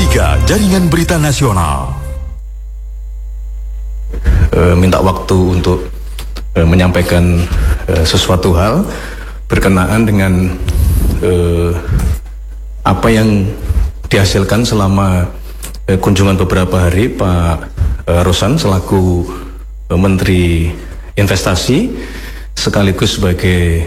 Tiga Jaringan Berita Nasional. Minta waktu untuk menyampaikan sesuatu hal berkenaan dengan apa yang dihasilkan selama kunjungan beberapa hari Pak Rosan selaku Menteri Investasi sekaligus sebagai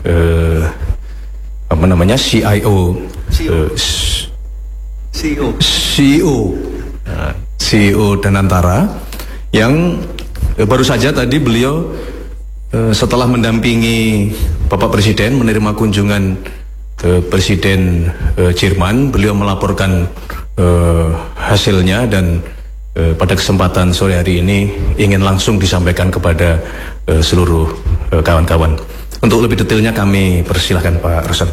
CEO Danantara, yang baru saja tadi beliau setelah mendampingi Bapak Presiden menerima kunjungan Presiden Jerman, beliau melaporkan hasilnya dan pada kesempatan sore hari ini ingin langsung disampaikan kepada seluruh kawan-kawan. Untuk lebih detailnya kami persilahkan Pak Rosan.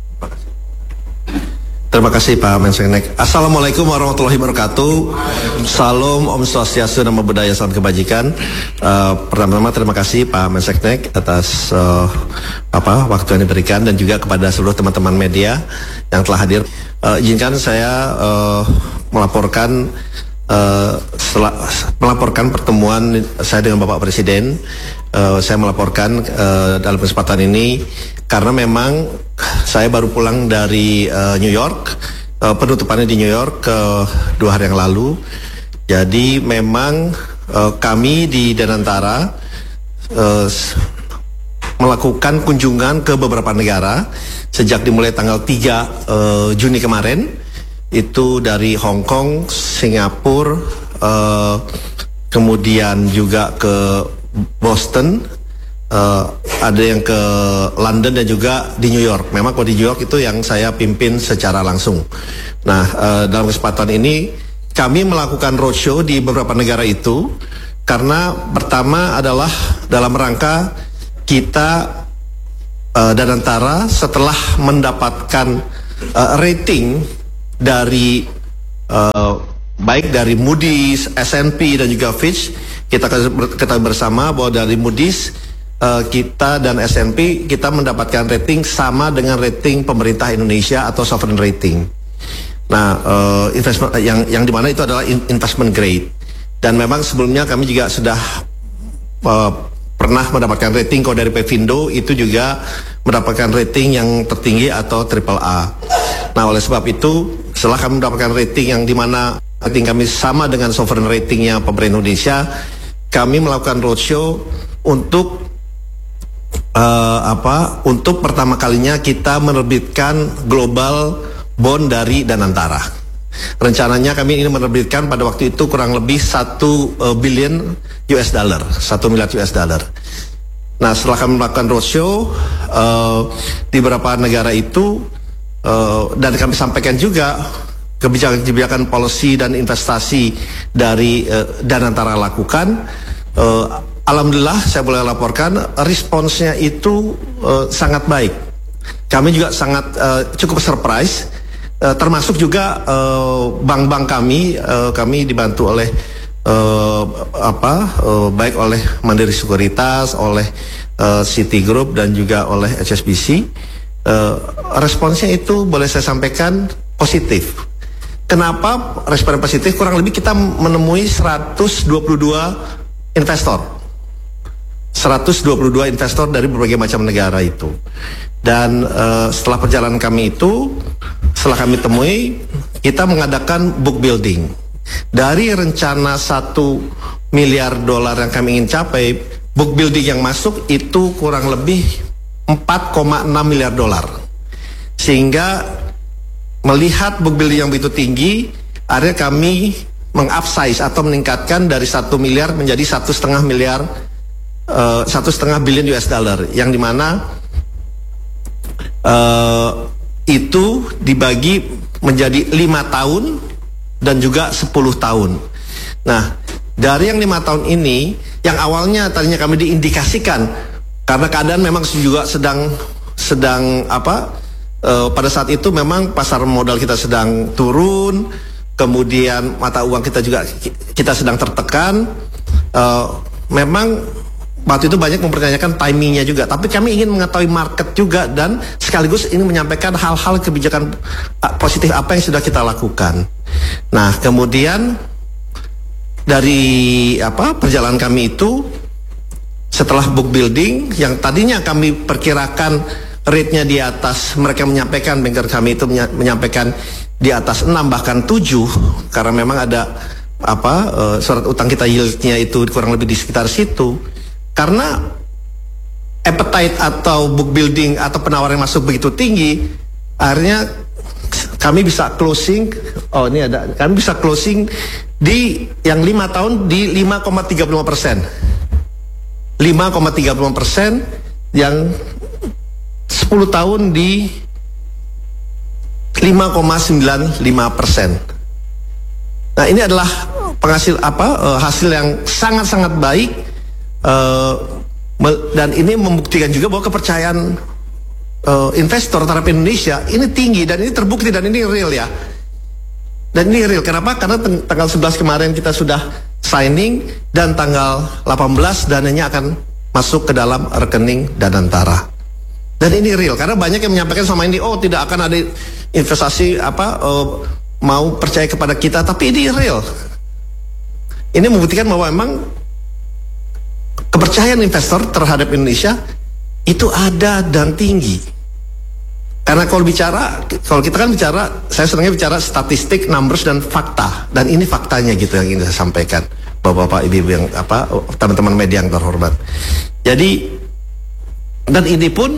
Terima kasih Pak Menseknek. Assalamualaikum warahmatullahi wabarakatuh. Salam, Om Swastiastu, Namo Buddhaya, Salam Kebajikan. Pertama-tama terima kasih Pak Menseknek atas waktu yang diberikan dan juga kepada seluruh teman-teman media yang telah hadir. Izinkan saya melaporkan pertemuan saya dengan Bapak Presiden. Saya melaporkan dalam kesempatan ini karena memang saya baru pulang dari New York, penutupannya di New York 2 hari yang lalu. Jadi memang kami di Danantara melakukan kunjungan ke beberapa negara sejak dimulai tanggal 3 Juni kemarin, itu dari Hong Kong, Singapura, kemudian juga ke Boston, ada yang ke London dan juga di New York. Memang kalau di New York itu yang saya pimpin secara langsung. Nah, dalam kesempatan ini kami melakukan roadshow di beberapa negara itu karena pertama adalah dalam rangka kita Danantara setelah mendapatkan rating dari baik dari Moody's, S&P dan juga Fitch. Kita ketahui bersama bahwa dari Moody's kita dan S&P kita mendapatkan rating sama dengan rating pemerintah Indonesia atau sovereign rating. Nah, investment yang dimana itu adalah investment grade. Dan memang sebelumnya kami juga sudah pernah mendapatkan rating kalau dari Pevindo itu juga mendapatkan rating yang tertinggi atau AAA. Nah, oleh sebab itu setelah kami mendapatkan rating yang dimana rating kami sama dengan sovereign ratingnya pemerintah Indonesia, kami melakukan roadshow untuk untuk pertama kalinya kita menerbitkan global bond dari Danantara. Rencananya kami ingin menerbitkan pada waktu itu kurang lebih 1 billion US dollar, 1 miliar US dollar. Nah, setelah kami melakukan roadshow di beberapa negara itu dan kami sampaikan juga kebijakan-kebijakan policy dan investasi dari Danantara lakukan, alhamdulillah saya boleh laporkan responsnya itu sangat baik. Kami juga sangat cukup surprise, termasuk juga bank-bank kami dibantu oleh baik oleh Mandiri Sekuritas, oleh Citigroup dan juga oleh HSBC. Responsnya itu boleh saya sampaikan positif. Kenapa respon positif? Kurang lebih kita menemui 122 investor dari berbagai macam negara itu. Dan setelah perjalanan kami itu, setelah kami temui, kita mengadakan book building. Dari rencana 1 miliar dolar yang kami ingin capai, book building yang masuk itu kurang lebih 4,6 miliar dolar. Sehingga melihat book building yang begitu tinggi, akhirnya kami mengupsize atau meningkatkan dari 1 miliar menjadi 1,5 miliar, 1,5 billion US dollar, yang dimana itu dibagi menjadi 5 tahun dan juga 10 tahun. Nah, dari yang 5 tahun ini, yang awalnya tadinya kami diindikasikan karena keadaan memang juga sedang pada saat itu memang pasar modal kita sedang turun, kemudian mata uang kita juga kita sedang tertekan. Memang waktu itu banyak mempertanyakan timingnya juga, tapi kami ingin mengetahui market juga dan sekaligus ingin menyampaikan hal-hal kebijakan positif apa yang sudah kita lakukan. Nah, kemudian dari perjalanan kami itu, setelah book building yang tadinya kami perkirakan rate-nya di atas, mereka menyampaikan, banker kami itu menyampaikan di atas 6 bahkan 7, karena memang ada surat utang kita yield-nya itu kurang lebih di sekitar situ. Karena appetite atau book building atau penawaran yang masuk begitu tinggi, akhirnya kami bisa closing, kami bisa closing di yang 5 tahun di 5,35%. 5,35%, yang 10 tahun di 5,95%. Nah, ini adalah hasil yang sangat-sangat baik, dan ini membuktikan juga bahwa kepercayaan investor terhadap Indonesia ini tinggi, dan ini terbukti, dan ini real ya. Dan ini real, kenapa? Karena tanggal 11 kemarin kita sudah signing, dan tanggal 18 dananya akan masuk ke dalam rekening Danantara. Dan ini real, karena banyak yang menyampaikan sama ini, oh tidak akan ada investasi mau percaya kepada kita, tapi ini real. Ini membuktikan bahwa memang kepercayaan investor terhadap Indonesia itu ada dan tinggi. Karena kalau kita kan bicara, saya senangnya bicara statistik, numbers, dan fakta. Dan ini faktanya gitu yang ingin saya sampaikan, bapak-bapak, ibu-ibu yang teman-teman media yang terhormat. Jadi, dan ini pun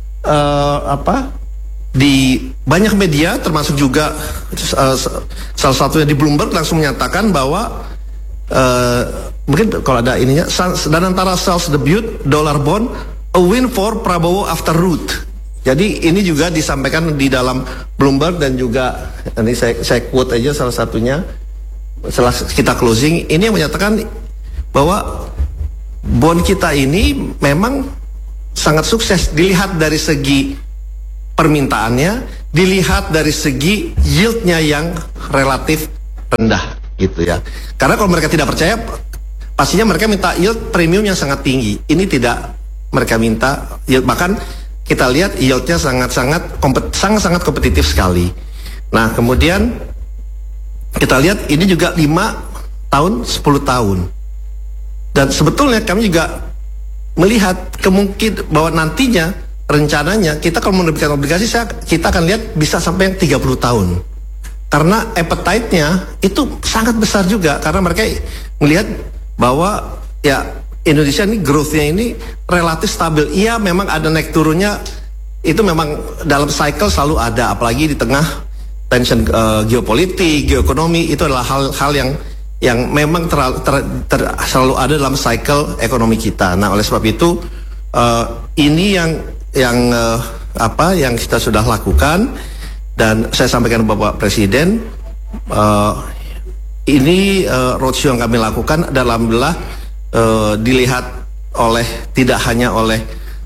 di banyak media, termasuk juga salah satunya di Bloomberg, langsung menyatakan bahwa mungkin kalau ada ininya, Danantara sells debut dollar bond, a win for Prabowo after root. Jadi ini juga disampaikan di dalam Bloomberg, dan juga ini saya quote aja salah satunya setelah kita closing, ini yang menyatakan bahwa bond kita ini memang sangat sukses dilihat dari segi permintaannya, dilihat dari segi yieldnya yang relatif rendah gitu ya. Karena kalau mereka tidak percaya, pastinya mereka minta yield premium yang sangat tinggi. Ini tidak mereka minta yield, bahkan kita lihat yieldnya sangat-sangat kompetitif sekali. Nah, kemudian kita lihat ini juga 5 tahun, 10 tahun. Dan sebetulnya kami juga melihat kemungkinan bahwa nantinya rencananya kita kalau menerbitkan obligasi, kita akan lihat bisa sampai yang 30 tahun. Karena appetite-nya itu sangat besar juga, karena mereka melihat bahwa ya Indonesia ini growth-nya ini relatif stabil. Iya, memang ada naik turunnya, itu memang dalam cycle selalu ada, apalagi di tengah tension geopolitik, geoekonomi, itu adalah hal-hal yang memang selalu ada dalam cycle ekonomi kita. Nah, oleh sebab itu ini yang kita sudah lakukan, dan saya sampaikan ke Bapak Presiden, ini roadshow yang kami lakukan dalam dilihat tidak hanya oleh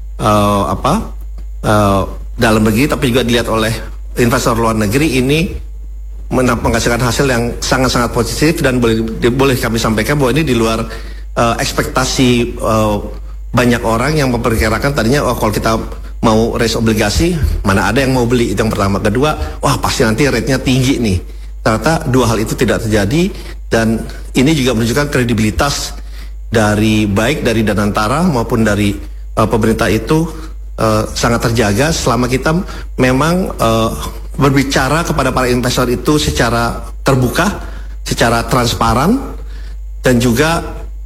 dalam negeri, tapi juga dilihat oleh investor luar negeri. Ini menghasilkan hasil yang sangat-sangat positif, dan boleh kami sampaikan bahwa ini di luar ekspektasi banyak orang yang memperkirakan tadinya, kalau kita mau raise obligasi, mana ada yang mau beli, itu yang pertama. Kedua, wah pasti nanti rate-nya tinggi nih. Ternyata dua hal itu tidak terjadi, dan ini juga menunjukkan kredibilitas baik dari Danantara maupun dari pemerintah itu sangat terjaga selama kita memang berbicara kepada para investor itu secara terbuka, secara transparan, dan juga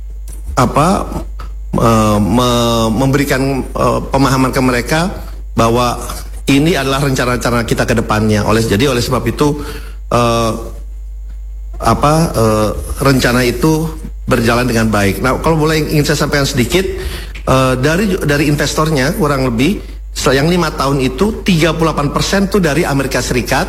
memberikan pemahaman ke mereka bahwa ini adalah rencana-rencana kita ke depannya. Oleh sebab itu rencana itu berjalan dengan baik. Nah, kalau boleh ingin saya sampaikan sedikit, dari investornya kurang lebih yang 5 tahun itu 38% itu dari Amerika Serikat,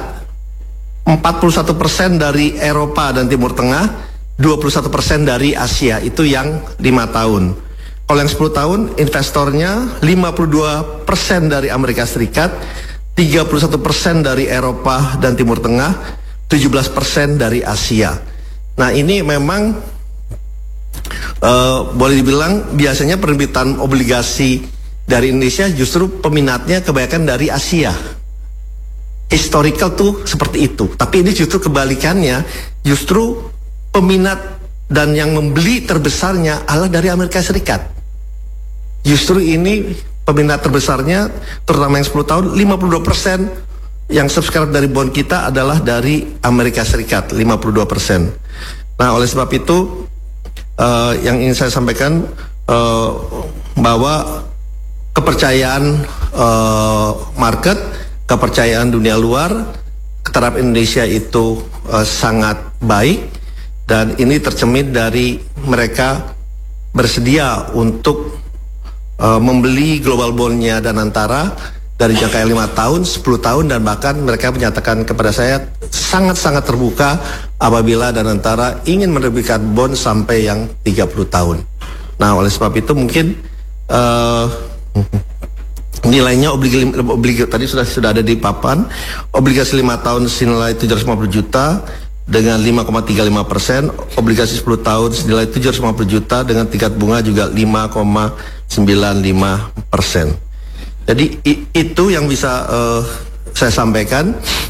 41% dari Eropa dan Timur Tengah, 21% dari Asia. Itu yang 5 tahun. Kalau yang 10 tahun investornya 52% dari Amerika Serikat, 31% dari Eropa dan Timur Tengah, 17% dari Asia. Nah, ini memang boleh dibilang biasanya penerbitan obligasi dari Indonesia justru peminatnya kebanyakan dari Asia. historical tuh seperti itu. Tapi ini justru kebalikannya, justru peminat dan yang membeli terbesarnya adalah dari Amerika Serikat. Justru ini peminat terbesarnya, terutama yang 10 tahun, 52% yang subscribe dari bond kita adalah dari Amerika Serikat, 52%. Nah, oleh sebab itu, yang ingin saya sampaikan, bahwa kepercayaan market, kepercayaan dunia luar terhadap Indonesia itu sangat baik, dan ini tercermin dari mereka bersedia untuk membeli global bondnya Danantara dari jangka 5 tahun, 10 tahun, dan bahkan mereka menyatakan kepada saya sangat-sangat terbuka apabila Danantara ingin menerbitkan bond sampai yang 30 tahun. Nah, oleh sebab itu mungkin nilainya obligasi tadi sudah ada di papan, obligasi 5 tahun senilai 750 juta dengan 5,35%, obligasi 10 tahun senilai 750 juta dengan tingkat bunga juga 5,95%. Jadi itu yang bisa saya sampaikan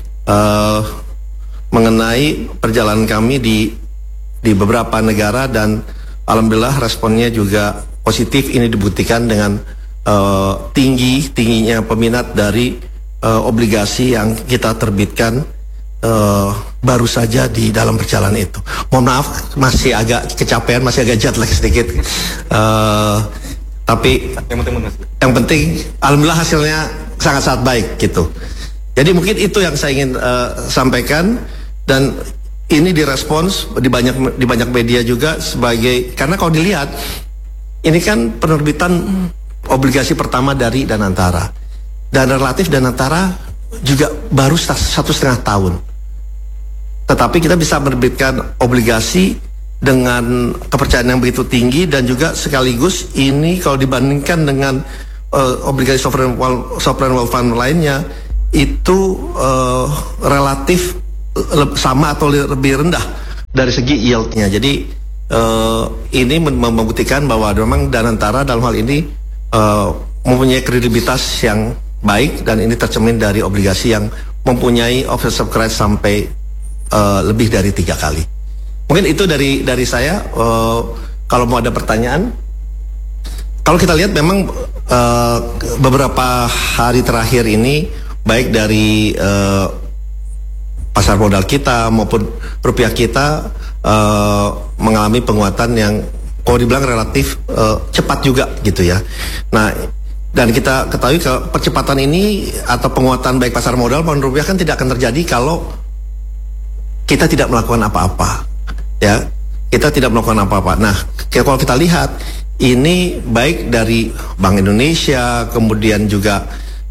mengenai perjalanan kami di beberapa negara, dan alhamdulillah responnya juga positif. Ini dibuktikan dengan tingginya peminat dari obligasi yang kita terbitkan baru saja di dalam perjalanan itu. Mohon maaf, masih agak kecapean, masih agak jet lag sedikit. Tapi yang penting alhamdulillah hasilnya sangat-sangat baik gitu. Jadi mungkin itu yang saya ingin sampaikan, dan ini direspons di banyak media juga sebagai, karena kalau dilihat ini kan penerbitan obligasi pertama dari Danantara, dan relatif Danantara juga baru 1,5 tahun, tetapi kita bisa menerbitkan obligasi dengan kepercayaan yang begitu tinggi, dan juga sekaligus ini kalau dibandingkan dengan obligasi sovereign wealth fund lainnya itu relatif sama atau lebih rendah dari segi yieldnya. Jadi ini membuktikan bahwa memang Danantara dalam hal ini mempunyai kredibilitas yang baik, dan ini tercermin dari obligasi yang mempunyai oversubscribe sampai lebih dari 3 kali. Mungkin itu dari saya. Kalau mau ada pertanyaan, kalau kita lihat memang beberapa hari terakhir ini baik dari pasar modal kita maupun rupiah kita mengalami penguatan yang kalau dibilang relatif cepat juga gitu ya. Nah, dan kita ketahui percepatan ini atau penguatan baik pasar modal maupun rupiah kan tidak akan terjadi kalau kita tidak melakukan apa-apa. Ya, kita tidak melakukan apa-apa. Nah, kalau kita lihat ini baik dari Bank Indonesia, kemudian juga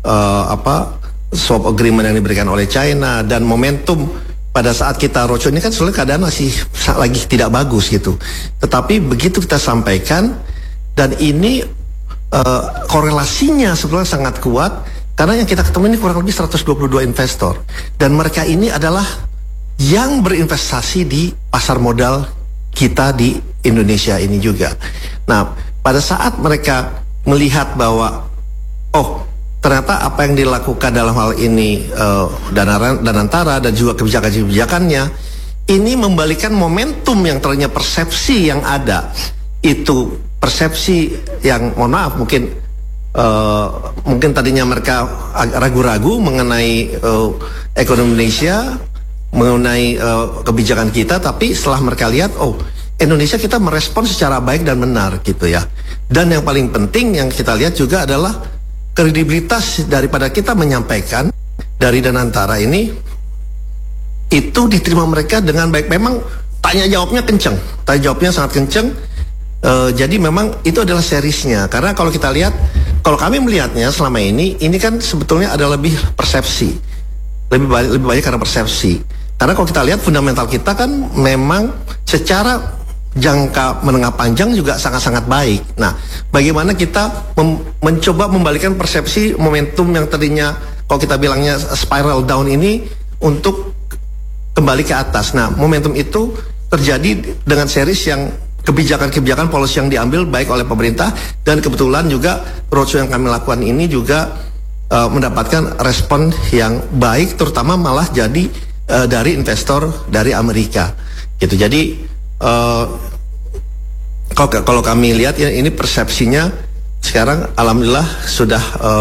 swap agreement yang diberikan oleh China, dan momentum pada saat kita roadshow ini kan sebenarnya keadaan masih lagi tidak bagus gitu. Tetapi begitu kita sampaikan, dan ini korelasinya sebenarnya sangat kuat, karena yang kita ketemu ini kurang lebih 122 investor, dan mereka ini adalah yang berinvestasi di pasar modal kita di Indonesia ini juga. Nah, pada saat mereka melihat bahwa ternyata apa yang dilakukan dalam hal ini Danantara dan juga kebijakan-kebijakannya ini membalikan momentum yang tadinya persepsi yang ada itu persepsi yang mohon maaf mungkin tadinya mereka ragu-ragu mengenai ekonomi Indonesia, mengenai kebijakan kita, tapi setelah mereka lihat Indonesia kita merespon secara baik dan benar gitu ya. Dan yang paling penting yang kita lihat juga adalah kredibilitas daripada kita menyampaikan dari Danantara ini itu diterima mereka dengan baik. Memang tanya jawabnya kenceng, tanya jawabnya sangat kenceng. Jadi memang itu adalah seriesnya, karena kalau kita lihat, kalau kami melihatnya selama ini kan sebetulnya ada lebih persepsi, lebih banyak karena persepsi. Karena kalau kita lihat fundamental kita kan memang secara jangka menengah panjang juga sangat-sangat baik. Nah, bagaimana kita mencoba membalikkan persepsi momentum yang tadinya kalau kita bilangnya spiral down ini untuk kembali ke atas. Nah, momentum itu terjadi dengan series yang kebijakan-kebijakan policy yang diambil baik oleh pemerintah, dan kebetulan juga roadshow yang kami lakukan ini juga mendapatkan respon yang baik, terutama malah jadi dari investor dari Amerika gitu. Jadi kalau kami lihat ya, ini persepsinya sekarang alhamdulillah sudah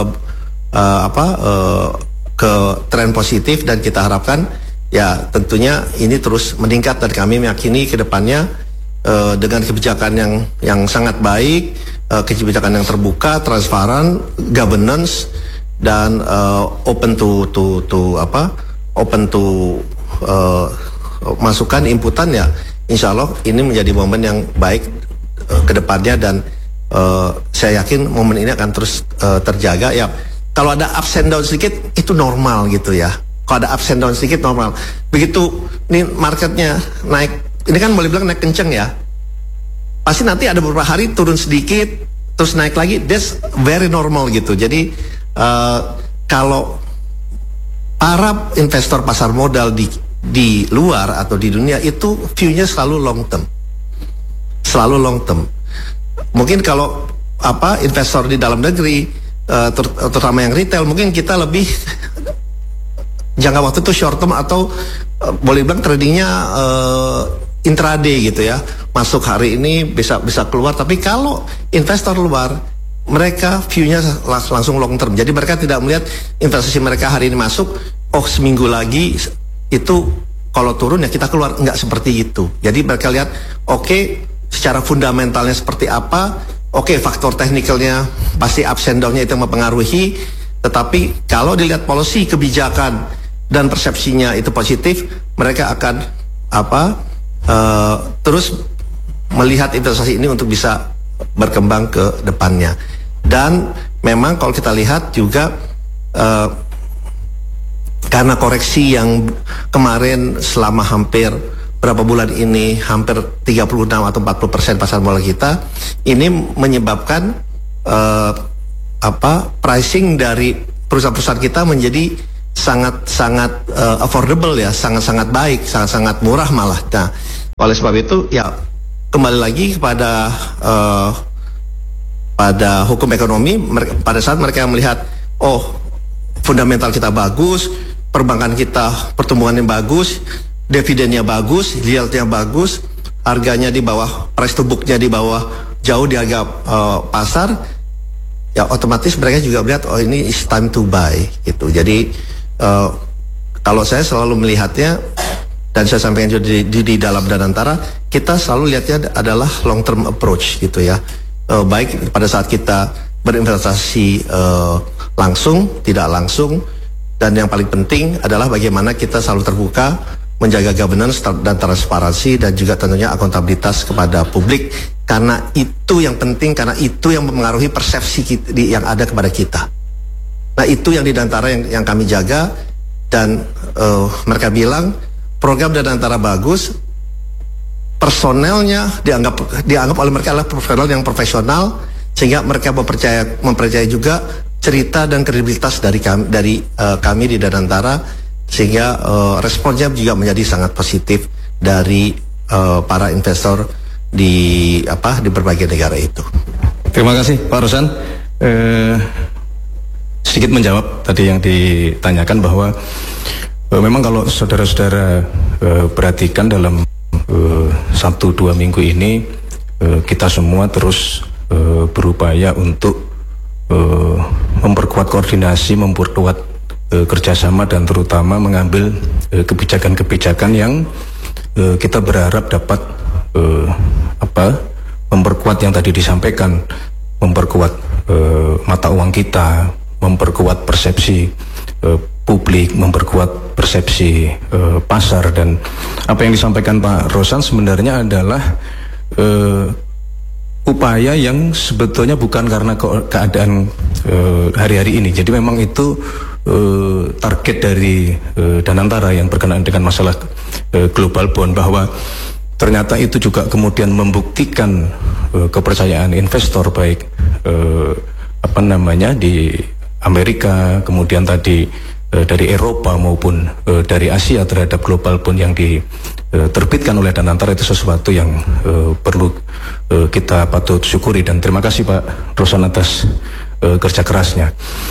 ke tren positif, dan kita harapkan ya tentunya ini terus meningkat, dan kami meyakini ke depannya dengan kebijakan yang sangat baik, kebijakan yang terbuka, transparan, governance, dan open to masukan, inputan, ya insya Allah ini menjadi momen yang baik ke depannya, dan saya yakin momen ini akan terus terjaga. Ya kalau ada ups and down sedikit itu normal gitu ya. Kalau ada ups and down sedikit normal. Begitu ini marketnya naik, ini kan boleh bilang naik kenceng ya. Pasti nanti ada beberapa hari turun sedikit, terus naik lagi. That's very normal gitu. Jadi kalau para investor pasar modal di luar atau di dunia itu view-nya selalu long term. Selalu long term. Mungkin kalau investor di dalam negeri, terutama yang retail, mungkin kita lebih jangka waktu itu short term, atau boleh bilang tradingnya intraday gitu ya, masuk hari ini bisa keluar. Tapi kalau investor luar, mereka view-nya langsung long term. Jadi mereka tidak melihat investasi mereka hari ini masuk, oh seminggu lagi itu kalau turun ya kita keluar, nggak seperti itu. Jadi mereka lihat oke, secara fundamentalnya seperti apa. Oke, faktor teknikalnya pasti ups and down-nya itu mempengaruhi, tetapi kalau dilihat policy, kebijakan, dan persepsinya itu positif, mereka akan terus melihat investasi ini untuk bisa berkembang ke depannya. Dan memang kalau kita lihat juga karena koreksi yang kemarin selama hampir berapa bulan ini, hampir 36 atau 40% pasar modal kita, ini menyebabkan pricing dari perusahaan-perusahaan kita menjadi sangat-sangat affordable ya, sangat-sangat baik, sangat-sangat murah malah. Nah, oleh sebab itu ya kembali lagi kepada pada hukum ekonomi. Pada saat mereka melihat fundamental kita bagus, perbankan kita pertumbuhannya bagus, dividennya bagus, yield-nya bagus, harganya di bawah, price to book-nya di bawah, jauh di harga pasar, ya otomatis mereka juga melihat ini is time to buy gitu. Jadi kalau saya selalu melihatnya, dan saya sampaikan juga di dalam Danantara, kita selalu lihatnya adalah long term approach gitu ya. Baik pada saat kita berinvestasi langsung, tidak langsung, dan yang paling penting adalah bagaimana kita selalu terbuka, menjaga governance dan transparansi, dan juga tentunya akuntabilitas kepada publik, karena itu yang penting, karena itu yang mempengaruhi persepsi yang ada kepada kita. Nah itu yang di Danantara yang kami jaga, dan mereka bilang program Danantara bagus, personelnya dianggap oleh mereka adalah personel yang profesional, sehingga mereka mempercayai juga cerita dan kredibilitas dari kami di Danantara, sehingga responsnya juga menjadi sangat positif dari para investor di berbagai negara itu. Terima kasih Pak Rosan. Sedikit menjawab tadi yang ditanyakan, bahwa memang kalau saudara-saudara perhatikan dalam 1-2 minggu ini, kita semua terus berupaya untuk memperkuat koordinasi, memperkuat kerjasama, dan terutama mengambil kebijakan-kebijakan yang kita berharap dapat memperkuat yang tadi disampaikan, memperkuat mata uang kita, memperkuat persepsi publik, memperkuat persepsi pasar. Dan apa yang disampaikan Pak Rosan sebenarnya adalah upaya yang sebetulnya bukan karena keadaan hari-hari ini. Jadi memang itu target dari Danantara yang berkenaan dengan masalah global bond, bahwa ternyata itu juga kemudian membuktikan kepercayaan investor, baik di Amerika, kemudian tadi dari Eropa maupun dari Asia terhadap global bond yang diterbitkan oleh Danantara. Itu sesuatu yang perlu kita patut syukuri, dan terima kasih Pak Rosan atas kerja kerasnya.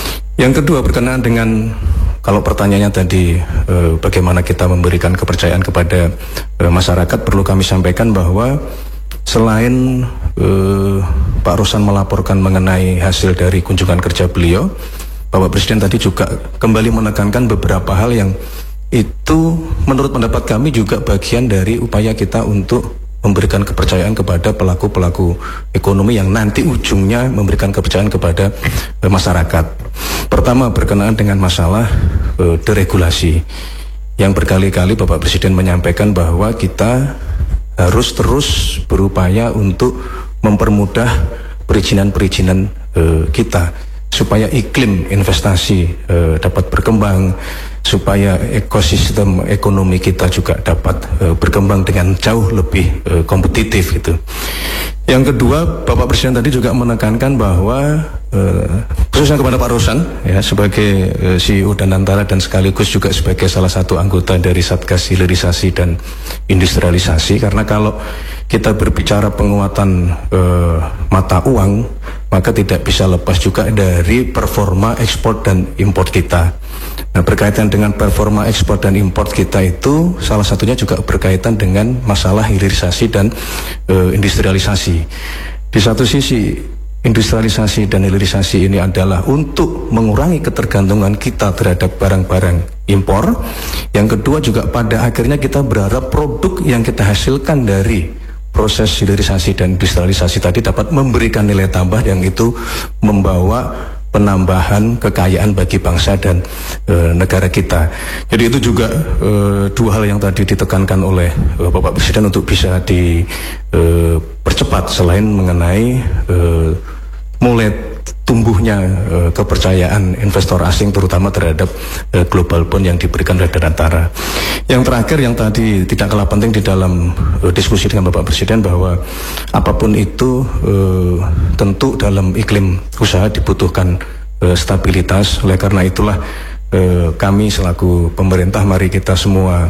Yang kedua berkenaan dengan, kalau pertanyaannya tadi bagaimana kita memberikan kepercayaan kepada masyarakat, perlu kami sampaikan bahwa selain Pak Rosan melaporkan mengenai hasil dari kunjungan kerja beliau, Bapak Presiden tadi juga kembali menekankan beberapa hal yang itu menurut pendapat kami juga bagian dari upaya kita untuk memberikan kepercayaan kepada pelaku-pelaku ekonomi yang nanti ujungnya memberikan kepercayaan kepada masyarakat. Pertama berkenaan dengan masalah deregulasi, yang berkali-kali Bapak Presiden menyampaikan bahwa kita harus terus berupaya untuk mempermudah perizinan-perizinan kita supaya iklim investasi dapat berkembang, supaya ekosistem ekonomi kita juga dapat berkembang dengan jauh lebih kompetitif gitu. Yang kedua, Bapak Presiden tadi juga menekankan bahwa khususnya kepada Pak Rosan ya, sebagai CEO Danantara dan sekaligus juga sebagai salah satu anggota dari Satgas Hilirisasi dan Industrialisasi, karena kalau kita berbicara penguatan mata uang, maka tidak bisa lepas juga dari performa ekspor dan impor kita. Nah, berkaitan dengan performa ekspor dan impor kita itu salah satunya juga berkaitan dengan masalah hilirisasi dan industrialisasi. Di satu sisi industrialisasi dan hilirisasi ini adalah untuk mengurangi ketergantungan kita terhadap barang-barang impor. Yang kedua juga pada akhirnya kita berharap produk yang kita hasilkan dari proses hilirisasi dan industrialisasi tadi dapat memberikan nilai tambah yang itu membawa penambahan kekayaan bagi bangsa dan negara kita. Jadi itu juga dua hal yang tadi ditekankan oleh Bapak Presiden untuk bisa dipercepat selain mengenai mulai tumbuhnya kepercayaan investor asing terutama terhadap global bond yang diberikan oleh Danantara. Yang terakhir yang tadi tidak kalah penting di dalam diskusi dengan Bapak Presiden bahwa apapun itu tentu dalam iklim usaha dibutuhkan stabilitas. Oleh karena itulah kami selaku pemerintah, mari kita semua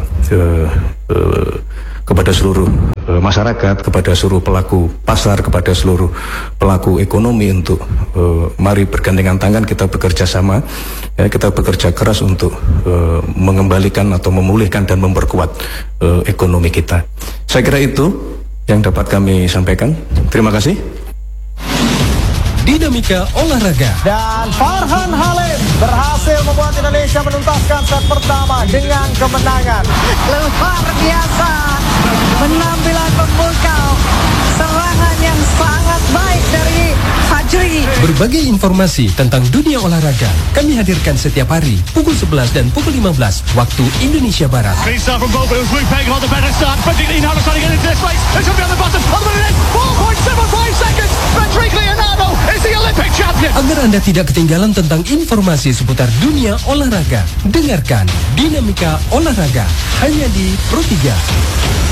kepada seluruh masyarakat, kepada seluruh pelaku pasar, kepada seluruh pelaku ekonomi untuk mari bergandengan tangan kita bekerja sama, ya, kita bekerja keras untuk mengembalikan atau memulihkan dan memperkuat ekonomi kita. Saya kira itu yang dapat kami sampaikan. Terima kasih. Dinamika olahraga. Dan Farhan Halim berhasil membuat Indonesia menuntaskan set pertama dengan kemenangan. Luar biasa penampilan pembuka, serangan yang sangat baik dari Fajri. Berbagai informasi tentang dunia olahraga kami hadirkan setiap hari pukul 11 dan pukul 15 waktu Indonesia Barat. Agar Anda tidak ketinggalan tentang informasi seputar dunia olahraga, dengarkan Dinamika Olahraga hanya di Pro 3.